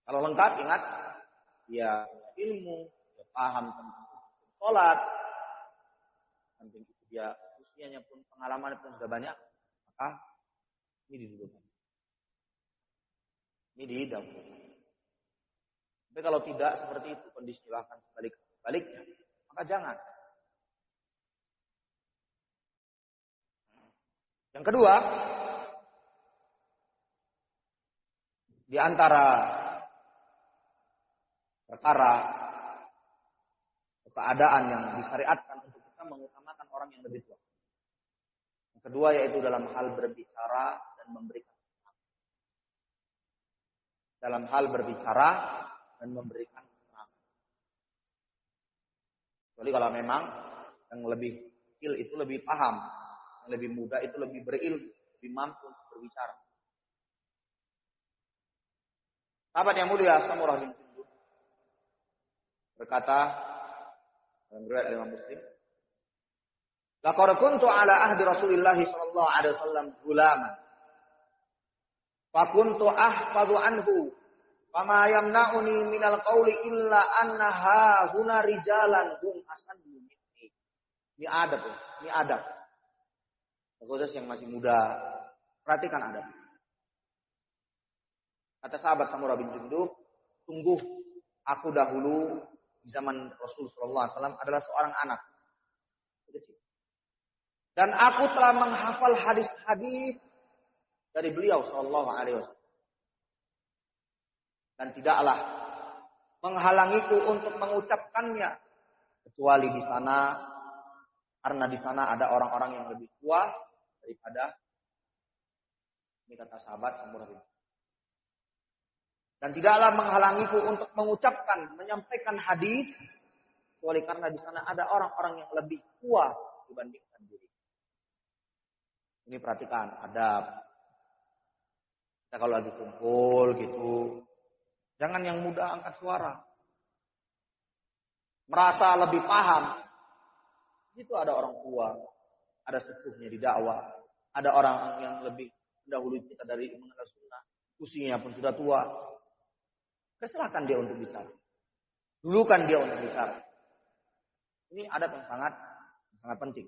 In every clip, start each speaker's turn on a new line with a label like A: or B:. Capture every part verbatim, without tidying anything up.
A: Kalau lengkap, ingat, dia ilmu, dia paham tentang sholat, samping itu dia usianya pun, pengalaman pun sudah banyak, maka ini didudukkan. Ini didahulukan. Tapi kalau tidak seperti itu, kondisi bahkan sebalik-baliknya, maka jangan. Yang kedua, di antara perkara keadaan yang disyariatkan untuk kita mengutamakan orang yang lebih tua. Yang kedua yaitu dalam hal berbicara dan memberikan. Dalam hal berbicara dan memberikan keterangan. Kecuali kalau memang yang lebih kecil itu lebih paham, yang lebih muda itu lebih berilmu, lebih mampu untuk berbicara. Sahabat yang mulia Samurah bin Jundub berkata dalam riwayat Imam Muslim, laqad kuntu ala ahdi Rasulillah sallallahu alaihi wasallam gulaman fa kuntu ahfadhu anhu fama yamna'uni minal qawli illa annaha huna rijalan hum asannu minni. Ini adab ya, ini adab. Khusus yang masih muda, perhatikan adab. Kata sahabat Samurah bin Jundub, sungguh aku dahulu di zaman Rasul sallallahu alaihi wasallam adalah seorang anak. Dan aku telah menghafal hadis-hadis dari beliau sallallahu alaihi wasallam. Dan tidaklah menghalangiku untuk mengucapkannya kecuali di sana karena di sana ada orang-orang yang lebih tua daripada ini kata sahabat Samurah bin Jundub. Dan tidaklah menghalangiku untuk mengucapkan, menyampaikan hadis kecuali karena di sana ada orang-orang yang lebih tua dibandingkan diri. Ini perhatikan adab. Kita kalau lagi kumpul gitu, jangan yang muda angkat suara. Merasa lebih paham. Itu ada orang tua, ada sepuhnya di dakwah, ada orang yang lebih mendahului kita dari mengenal sunnah, usianya pun sudah tua. Silakan dia untuk bicara. Dulukan dia untuk bicara. Ini adab yang sangat sangat penting.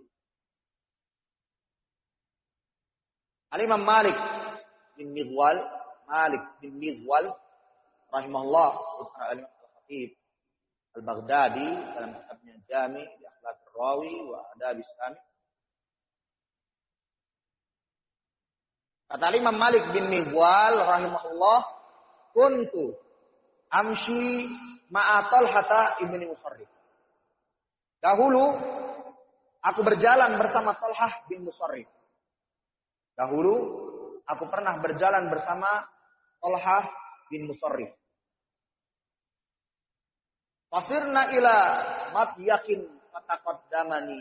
A: Al-Imam Malik bin Mighwal, Malik bin Mighwal rahimahullah, Al-Imam Al-Khatib Al-Baghdadi dalam kitabnya Jami' li Akhlaq Rawi wa Adab Sami. Kata Imam Malik bin Mighwal rahimahullah, kuntu amshi ma'a Talhata ibni Musarrif. Dahulu aku berjalan bersama Talhah bin Musarrif. Dahulu aku pernah berjalan bersama Talhah bin Musarrif. Fasirna ila matyakin fataqaddamani.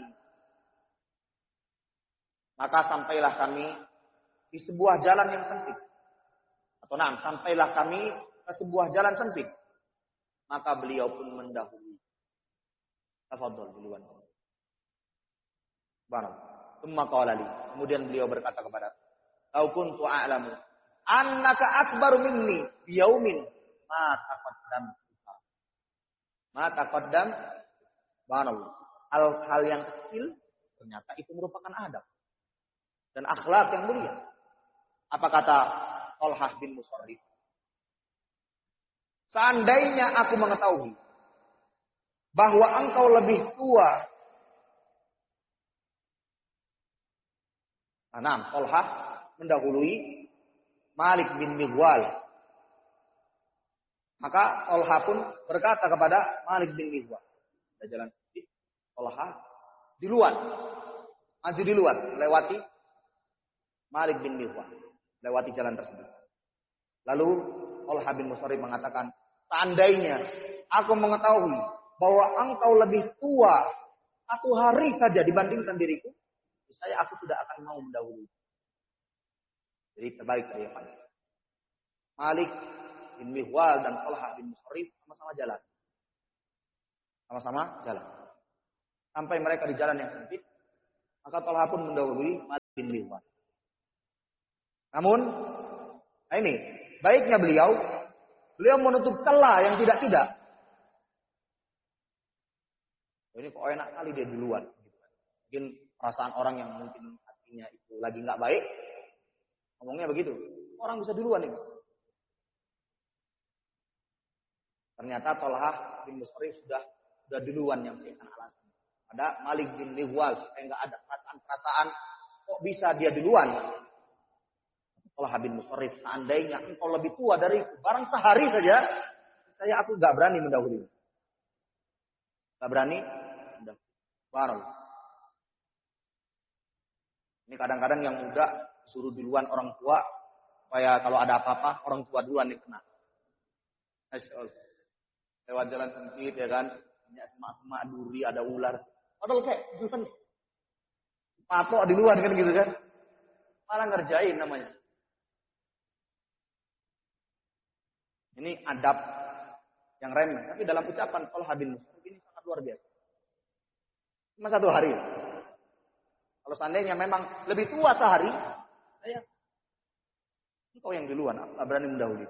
A: Maka sampailah kami di sebuah jalan yang sempit. Atau nah, sampailah kami ke sebuah jalan sempit. Maka beliau pun mendahului. Tafadhol duluan. Barang. Tsumma qala li. Kemudian beliau berkata kepada, "Lau kuntu a'lamu annaka akbaru minni bi yaumin ma taqaddam." Ma taqaddam. Subhanallah. Hal-hal yang kecil ternyata itu merupakan adab dan akhlak yang mulia. Apa kata Talhah bin Musarrif? Seandainya aku mengetahui bahwa engkau lebih tua. Nah, Talhah mendahului Malik bin Mighwal. Maka Talhah pun berkata kepada Malik bin Mighwal. Kita jalan sedikit. Talhah di luar. Maju di luar. Melewati Malik bin Mighwal. Lewati jalan tersebut. Lalu Talhah bin Musarrif mengatakan, seandainya aku mengetahui bahwa engkau lebih tua satu hari saja dibandingkan diriku, saya aku tidak akan mau mendahului. Jadi terbaik saya pada Malik bin Mighwal dan Talhah bin Musarrif sama-sama jalan. Sama-sama jalan. Sampai mereka di jalan yang sempit, maka Talhah pun mendahului Malik bin Mighwal. Namun, nah ini baiknya beliau, Beliau menutup celah yang tidak-tidak. Ini kok enak kali dia duluan. Mungkin perasaan orang yang mungkin hatinya itu lagi nggak baik, ngomongnya begitu. Orang bisa duluan ini. Ternyata Thalhah bin Musarrif sudah sudah duluan yang memberikan alasan. Ada Malik bin Mihwal supaya nggak ada perasaan-perasaan kok bisa dia duluan. Thalhah bin Musarrif, seandainya engkau lebih tua dari barang sehari saja, saya aku nggak berani mendahului. Nggak berani. Barang. Ini kadang-kadang yang muda suruh duluan orang tua supaya kalau ada apa-apa orang tua duluan yang kena. Lewat jalan sempit ya kan, banyak semak-semak duri, ada ular. Padahal kayak duluan patok duluan kan gitu kan. Malah ngerjain namanya. Ini adab yang remeh, tapi dalam ucapan Thalhah bin Musarrif ini sangat luar biasa. Cuma satu hari. Kalau seandainya memang lebih tua sehari, saya engkau yang duluan, aku tak berani mendahului.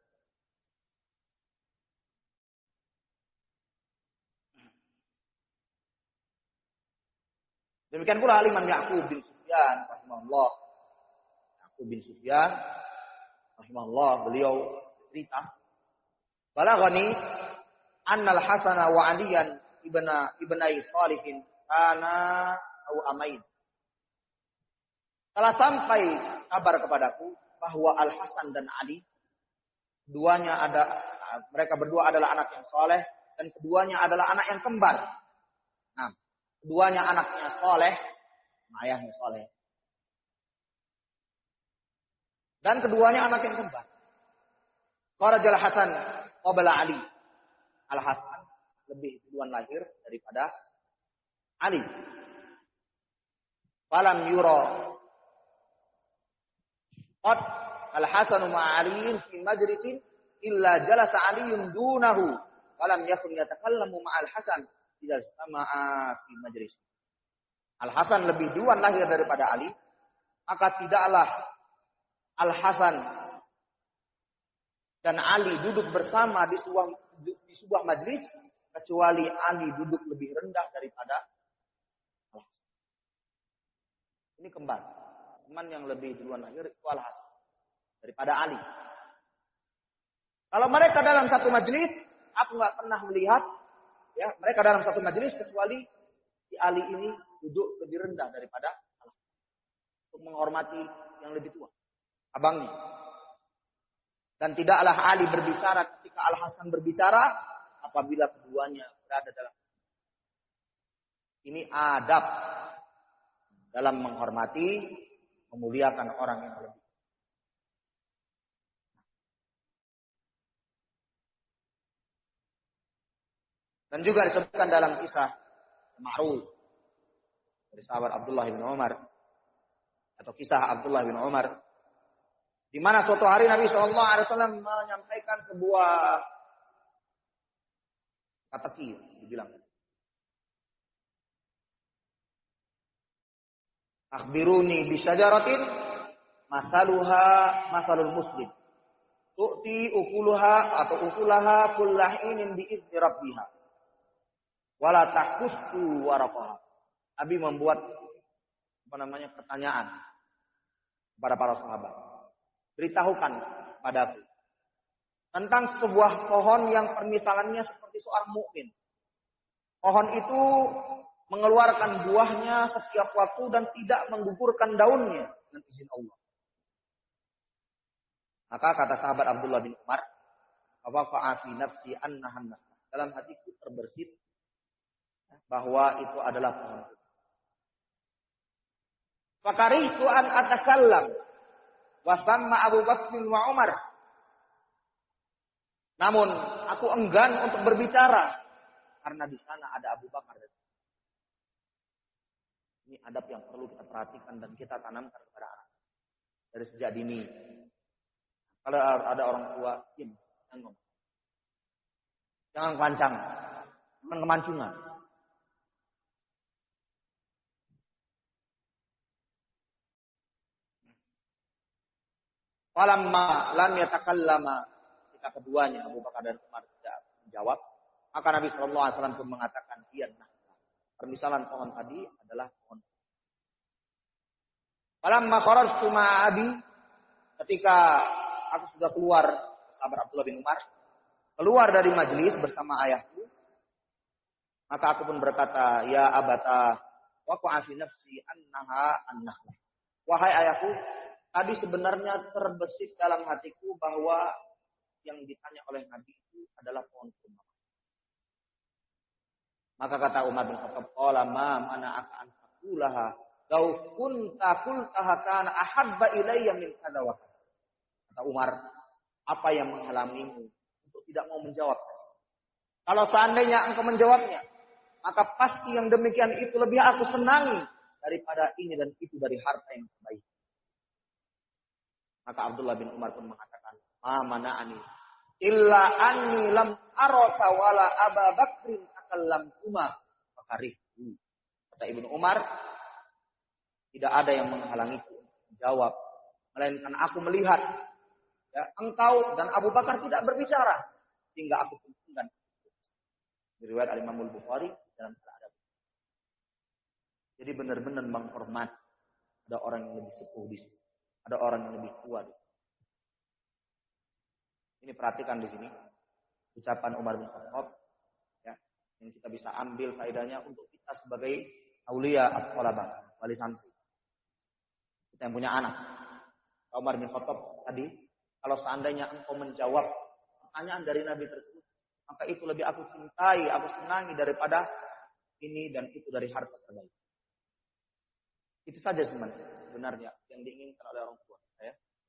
A: Demikian pula Imam Ya'qub bin Sufyan rahimahullah. Ya'qub bin Sufyan rahimahullah, beliau cerita, balaghani annal Hasan wa Aliyan ibna ibnai Salihin kana au amain. Telah sampai kabar kepadaku bahwa Al Hasan dan Ali keduanya ada mereka berdua adalah anak yang soleh dan keduanya adalah anak yang kembar. Nah, keduanya anaknya soleh, ayahnya soleh. Dan keduanya anak yang kembar. Kharajal Hasan qabla Ali. Al Hasan lebih duluan lahir daripada Ali. Falam yura qad Al-Hasan ma'a Ali fi majlisin illa jalasa Aliun dunahu falam yakun yatakallamu ma'al Hasan idza sama'a fi majlis. Al-Hasan lebih duluan lahir daripada Ali, maka tidaklah Al-Hasan dan Ali duduk bersama di sebuah di sebuah majlis kecuali Ali duduk lebih rendah daripada Allah. Ini kembar. Teman yang lebih duluan lahir itu Al-Hasan daripada Ali. Kalau mereka dalam satu majlis, aku nggak pernah melihat ya mereka dalam satu majlis kecuali si Ali ini duduk lebih rendah daripada Allah untuk menghormati yang lebih tua, abangnya. Dan tidaklah Ali berbicara ketika Al-Hasan berbicara apabila keduanya berada dalam. Ini adab dalam menghormati, memuliakan orang yang lebih. Dan juga disebutkan dalam kisah ma'ruf dari sahabat Abdullah bin Umar atau kisah Abdullah bin Umar di mana suatu hari Nabi shallallahu alaihi wasallam menyampaikan sebuah kata-kata dibilang akhbiruni bisyajaratin masaluha masalul muslim tu'ti ukuluha atau ukulaha kullahinin bi'izni rabbiha wala takustu waraqaha. Nabi membuat apa namanya pertanyaan kepada para sahabat. Beritahukan padaku tentang sebuah pohon yang permisalannya seperti seorang mukmin. Pohon itu mengeluarkan buahnya setiap waktu dan tidak menggugurkan daunnya dengan izin Allah. Maka kata sahabat Abdullah bin Umar, "Waqa'a fi nafsi annahan nas." Dalam hatiku terbersit bahwa itu adalah pohon. Fakaritu an atakallam wa samma Abu Bakr wa Umar. Namun aku enggan untuk berbicara karena di sana ada Abu Bakar. Ini adab yang perlu kita perhatikan dan kita tanamkan kepada anak dari sejak dini. Kalau ada orang tua, diam, jangan ngomong. Jangan kencang, jangan kemancingan. Falamma lam yatakallama,
B: ketika keduanya Abu Bakar dan Umar tidak menjawab, maka Nabi Shallallahu Alaihi Wasallam pun mengatakan, iya, nah, permisalan pohon tadi adalah pohon. Falamma kharajtu ma'a abi, ketika aku sudah keluar, sahabat Abdullah bin Umar, keluar dari majelis bersama ayahku, maka aku pun berkata, ya abata, waqa'a fi nafsi annaha an-nakhlah. Wahai ayahku, tadi sebenarnya terbesit dalam hatiku bahwa yang ditanya oleh Nabi itu adalah pohon kurma. Maka kata Umar bin Khattab, qala ma mana'aka an taqulaha law kunta qultaha kana ahabba ilayya min kadza wa kadza. Kata Umar, apa yang menghalangimu untuk tidak mau menjawab? Kalau seandainya engkau menjawabnya, maka pasti yang demikian itu lebih aku senangi daripada ini dan itu dari harta yang baik. Maka Abdullah bin Umar pun mengatakan, ma mana'ani illa anni lam araka wala Aba Bakrin akallam kuma fakarihu. Kata Ibnu Umar, tidak ada yang menghalangiku untuk menjawab, melainkan aku melihat ya, engkau dan Abu Bakar tidak berbicara sehingga aku pun enggan. Riwayat Al-Imam Al-Bukhari dalam Al-Adab. Jadi benar-benar menghormat, ada orang yang lebih sepuh di sini, ada orang yang lebih tua di sini. Ini perhatikan di sini ucapan Umar bin Khattab ya, yang kita bisa ambil faedahnya untuk kita sebagai aulia at-thalabah, wali santri. Kita yang punya anak. Umar bin Khattab tadi, kalau seandainya engkau menjawab pertanyaan dari Nabi tersebut, maka itu lebih aku cintai, aku senangi daripada ini dan itu dari harta terbaik. Itu saja sebenarnya yang diinginkan oleh orang tua. Ya.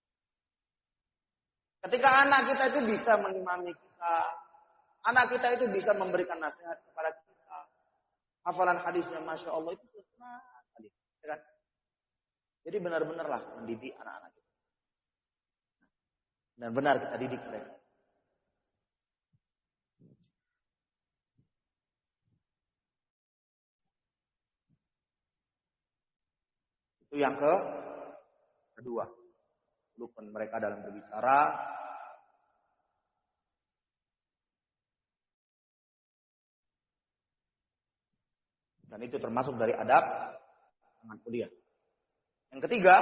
B: Ketika anak kita itu bisa mengimami kita, anak kita itu bisa memberikan nasihat kepada kita, hafalan hadisnya Masya Allah itu senang sekali. Ya kan? Jadi benar-benarlah mendidik anak-anak kita. Benar-benar kita didik mereka. Itu yang ke kedua. Lukman mereka dalam berbicara. Dan itu termasuk dari adab dengan kuliah. Yang ketiga,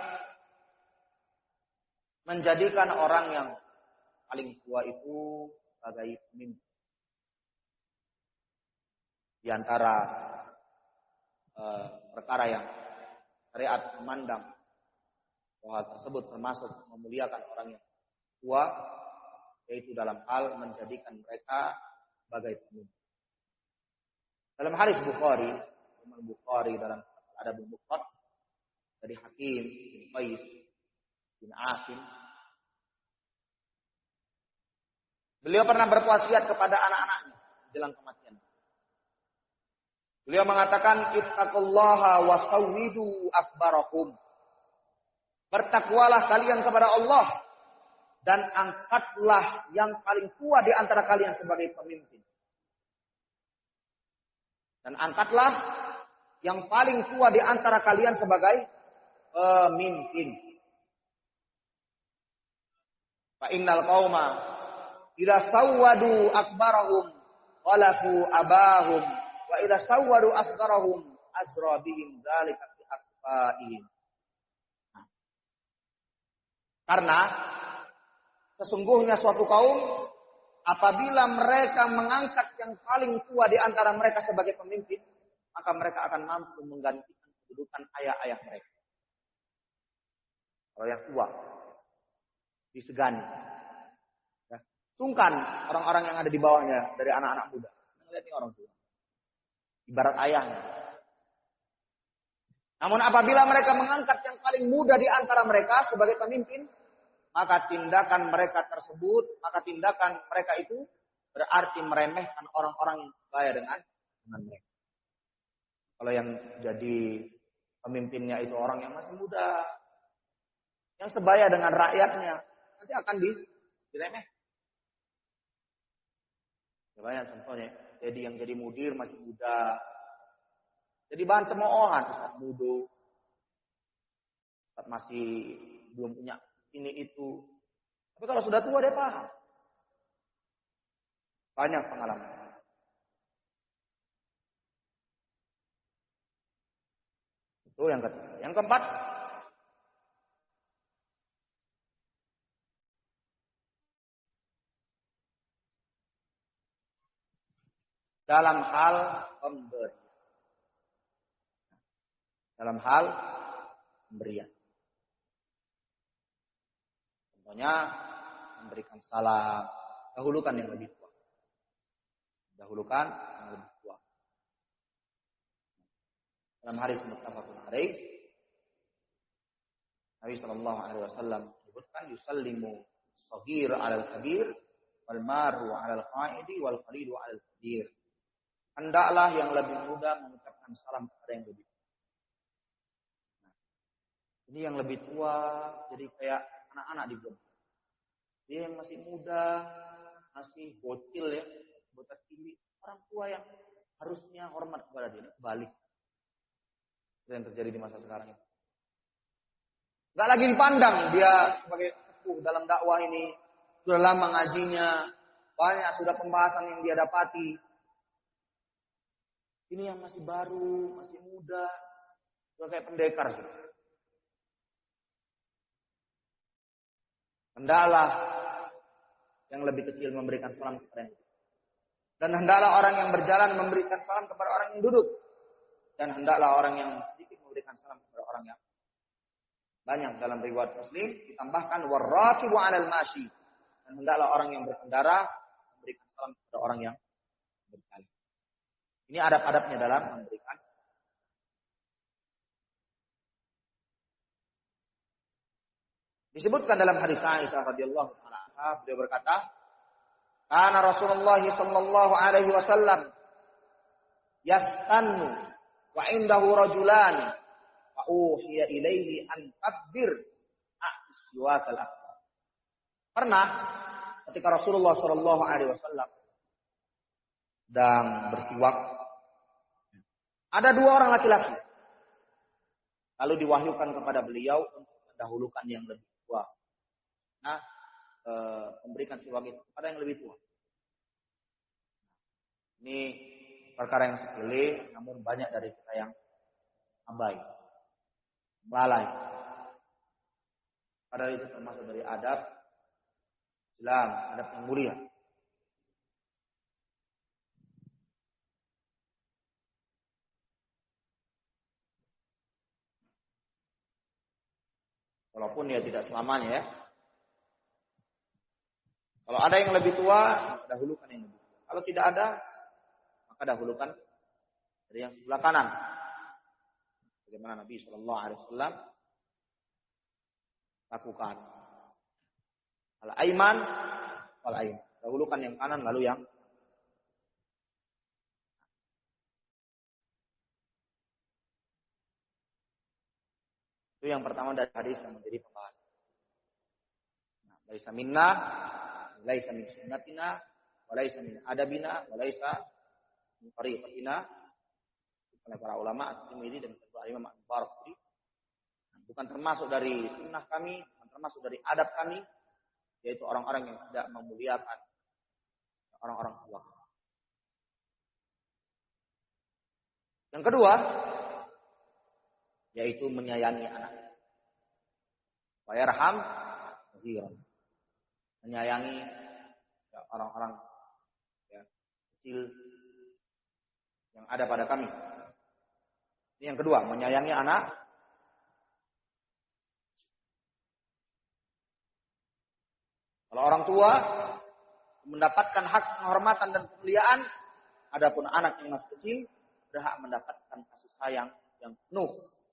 B: menjadikan orang yang paling tua itu sebagai pemimpin. Di antara eh, perkara yang syariat memandang bahwa tersebut termasuk memuliakan orang yang tua, yaitu dalam hal menjadikan mereka sebagai pemimpin. Dalam hadis Bukhari, Imam Bukhari dalam Adabul Mufrad dari Hakim bin Qais bin Asim, beliau pernah berwasiat kepada anak-anaknya jelang kematian. Beliau mengatakan, ittaqullaha wa sawwidu akbarakum. Bertakwalah kalian kepada Allah dan angkatlah yang paling tua di antara kalian sebagai pemimpin. Dan angkatlah yang paling tua di antara kalian sebagai pemimpin. Fa innal qauma idza sawwadu akbarahum walafu abahum wa idza sawwadu asgharahum azra bihim dzalika fi aqfaihim. Karena sesungguhnya suatu kaum apabila mereka mengangkat yang paling tua di antara mereka sebagai pemimpin, maka mereka akan mampu menggantikan kedudukan ayah-ayah mereka. Kalau yang tua disegani. Ya. Sungkan orang-orang yang ada di bawahnya dari anak-anak muda. Melihat ini orang tua. Ibarat ayahnya. Namun apabila mereka mengangkat yang paling muda di antara mereka sebagai pemimpin, maka tindakan mereka tersebut, maka tindakan mereka itu berarti meremehkan orang-orang yang sebaya dengan dengan mereka. Kalau yang jadi pemimpinnya itu orang yang masih muda, yang sebaya dengan rakyatnya, nanti akan diremeh. Banyak contohnya. Jadi yang jadi mudir masih muda. Jadi bahan cemoohan, Ustaz mudo. Ustaz masih belum punya ini itu. Tapi kalau sudah tua dia paham. Banyak pengalaman. Itu yang ketiga. Yang keempat, dalam hal pemberian. Dalam hal pemberian. Contohnya memberikan salam, dahulukan yang lebih tua. Dahulukan yang lebih tua. Dalam hadis muttafaqun alaih, Nabi sallallahu alaihi wasallam menyebutkan yusallimu shaghir 'alal kabir wal maru 'alal qa'idi wal qalilu 'alal kadir. Hendaklah yang lebih muda mengucapkan salam kepada yang lebih tua. Nah, ini yang lebih tua jadi kayak anak-anak di bawah. Dia yang masih muda, masih bocil ya, bocah cilik, orang tua yang harusnya hormat kepada dia, balik. Itu yang terjadi di masa sekarang ini. Enggak lagi dipandang dia sebagai sepuh dalam dakwah ini, sudah lama ngajinya, banyak sudah pembahasan yang dia dapati. Ini yang masih baru, masih muda, sudah kayak pendekar. Hendaklah yang lebih kecil memberikan salam kepada yang lebih. Dan hendaklah orang yang berjalan memberikan salam kepada orang yang duduk. Dan hendaklah orang yang sedikit memberikan salam kepada orang yang banyak. Dalam riwayat Muslim ditambahkan warrakibu 'alal masyi. Dan hendaklah orang yang berkendara memberikan salam kepada orang yang berjalan. Ini adab-adabnya dalam memberikan. Disebutkan dalam hadis Aisyah radhiyallahu anha, beliau berkata, "Kana Rasulullah sallallahu alaihi wasallam yastannu wa indahu rajulan fa uhiya ilaihi an tabbir aswakal akbar." Pernah ketika Rasulullah sallallahu alaihi wasallam sedang bersiwak, ada dua orang laki-laki. Lalu diwahyukan kepada beliau untuk mendahulukan yang lebih tua. Nah, e, memberikan siwak itu kepada yang lebih tua. Ini perkara yang sepele, namun banyak dari kita yang abai, melalai. Padahal itu termasuk dari adab Islam, adab yang mulia. Walaupun ya tidak selamanya ya. Kalau ada yang lebih tua, maka dahulukan yang lebih tua. Kalau tidak ada, maka dahulukan dari yang sebelah kanan. Bagaimana Nabi Shallallahu Alaihi Wasallam lakukan. Al-aiman, al-aiman. Dahulukan yang kanan, lalu yang itu yang pertama dari hadis yang menjadi pembahasan. Nah, laisa minna, laisa min sunnatina, wa laisa min adabina, wa laisa min tariqatina. Oleh para ulama At-Tirmidzi dan kedua Imam Al-Bukhari. Nah, bukan termasuk dari sunnah kami, bukan termasuk dari adab kami, yaitu orang-orang yang tidak memuliakan orang-orang tua. Yang kedua, yaitu menyayangi anak. Wa yarham saghira. Menyayangi ya, orang-orang ya, kecil yang ada pada kami. Ini yang kedua, menyayangi anak. Kalau orang tua mendapatkan hak penghormatan dan kemuliaan, adapun anak yang masih kecil berhak mendapatkan kasih sayang yang penuh